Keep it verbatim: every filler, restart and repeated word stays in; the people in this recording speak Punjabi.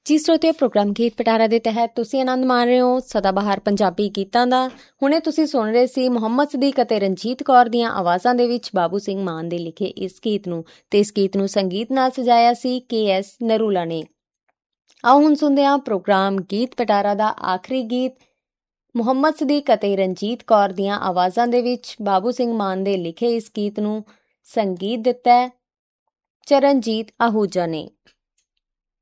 ਜੀ ਸਰੋਤਿਓ, ਪ੍ਰੋਗਰਾਮ ਗੀਤ ਪਿਟਾਰਾ ਦੇ ਤਹਿਤ ਤੁਸੀਂ ਆਨੰਦ ਮਾਣ ਰਹੇ ਹੋ ਸਦਾਬਹਾਰ ਪੰਜਾਬੀ ਗੀਤਾਂ ਦਾ। ਹੁਣੇ ਤੁਸੀਂ ਸੁਣ ਰਹੇ ਸੀ ਮੁਹੰਮਦ ਸਦੀਕ ਅਤੇ ਰਣਜੀਤ ਕੌਰ ਦੀਆਂ ਆਵਾਜ਼ਾਂ ਦੇ ਵਿੱਚ ਬਾਬੂ ਸਿੰਘ ਮਾਨ ਦੇ ਲਿਖੇ ਇਸ ਗੀਤ ਨੂੰ, ਤੇ ਇਸ ਗੀਤ ਨੂੰ ਸੰਗੀਤ ਨਾਲ ਸਜਾਇਆ ਸੀ ਕੇ ਐਸ ਨਰੂਲਾ ਨੇ। ਆਓ ਹੁਣ ਸੁਣਦੇ ਹਾਂ ਪ੍ਰੋਗਰਾਮ ਗੀਤ ਪਿਟਾਰਾ ਦਾ ਆਖਰੀ ਗੀਤ ਮੁਹੰਮਦ ਸਦੀਕ ਅਤੇ ਰਣਜੀਤ ਕੌਰ ਦੀਆਂ ਆਵਾਜ਼ਾਂ ਦੇ ਵਿੱਚ ਬਾਬੂ ਸਿੰਘ ਮਾਨ ਦੇ ਲਿਖੇ ਇਸ ਗੀਤ ਨੂੰ ਸੰਗੀਤ ਦਿੱਤਾ ਹੈ ਚਰਨਜੀਤ ਆਹੂਜਾ ਨੇ।